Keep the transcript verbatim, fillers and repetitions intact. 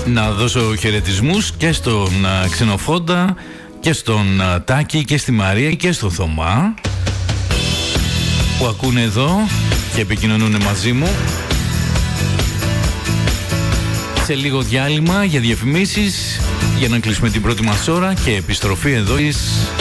Να δώσω χαιρετισμούς και στον Ξενοφόντα και στον Τάκη και στη Μαρία και στον Θωμά που ακούνε εδώ και επικοινωνούν μαζί μου. Σε λίγο διάλειμμα για διαφημίσεις, για να κλείσουμε την πρώτη μας ώρα και επιστροφή εδώ εις